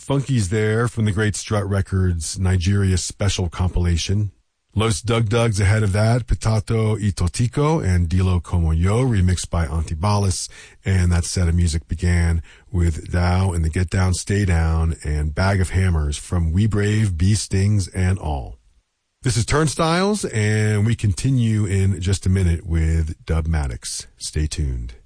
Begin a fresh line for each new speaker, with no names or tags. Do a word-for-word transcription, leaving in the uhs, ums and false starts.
Funkies there from the great Strut Records Nigeria special compilation. Los Dug Dugs ahead of that, Pitato y Totico and Dilo Como Yo, remixed by Antibalas. And that set of music began with Thou and the Get Down, Stay Down and Bag of Hammers from We Brave, Bee Stings, and all. This is Turnstiles, and we continue in just a minute with Dubmatix. Stay tuned.